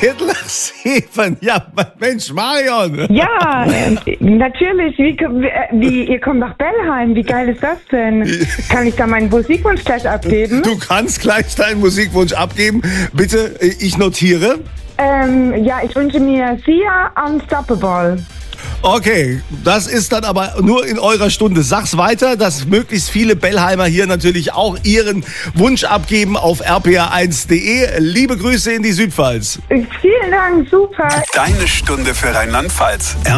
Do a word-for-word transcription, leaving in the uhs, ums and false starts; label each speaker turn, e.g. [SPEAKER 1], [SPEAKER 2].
[SPEAKER 1] Viertel nach sieben. Ja, Mensch, Marion.
[SPEAKER 2] Ja, natürlich. Wie, wie, ihr kommt nach Bellheim. Wie geil ist das denn? Kann ich da meinen Musikwunsch gleich abgeben?
[SPEAKER 1] Du kannst gleich deinen Musikwunsch abgeben. Bitte, ich notiere.
[SPEAKER 2] Ähm, ja, ich wünsche mir Sia Unstoppable.
[SPEAKER 1] Okay, das ist dann aber nur in eurer Stunde. Sag's weiter, dass möglichst viele Bellheimer hier natürlich auch ihren Wunsch abgeben auf r p r eins punkt d e. Liebe Grüße in die Südpfalz.
[SPEAKER 2] Vielen Dank, super.
[SPEAKER 3] Deine Stunde für Rheinland-Pfalz.